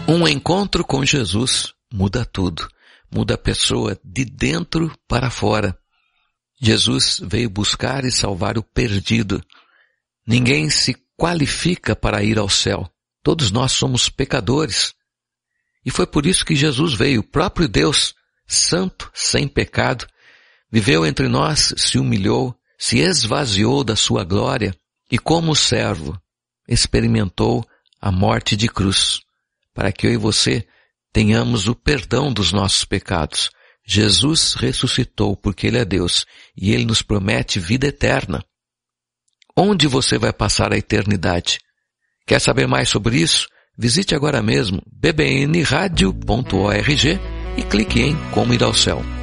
Um encontro com Jesus muda tudo. Muda a pessoa de dentro para fora. Jesus veio buscar e salvar o perdido. Ninguém se qualifica para ir ao céu. Todos nós somos pecadores. E foi por isso que Jesus veio, o próprio Deus, santo, sem pecado, viveu entre nós, se humilhou, se esvaziou da sua glória e, como servo, experimentou a morte de cruz, para que eu e você tenhamos o perdão dos nossos pecados. Jesus ressuscitou porque Ele é Deus e Ele nos promete vida eterna. Onde você vai passar a eternidade? Quer saber mais sobre isso? Visite agora mesmo bbnradio.org e clique em Como Ir ao Céu.